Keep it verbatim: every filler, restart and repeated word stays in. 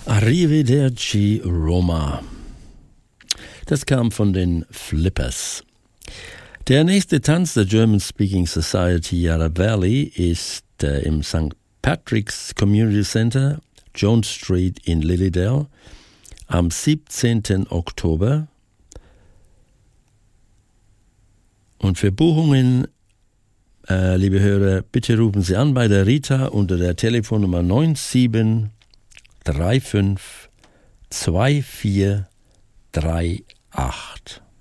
Arrivederci Roma. Das kam von den Flippers. Der nächste Tanz der German Speaking Society Yarra Valley ist äh, im Sankt Patrick's Community Center, Jones Street in Lilydale, am siebzehnten Oktober. Und für Buchungen, äh, liebe Hörer, bitte rufen Sie an bei der Rita unter der Telefonnummer neun sieben drei fünf zwei vier drei acht.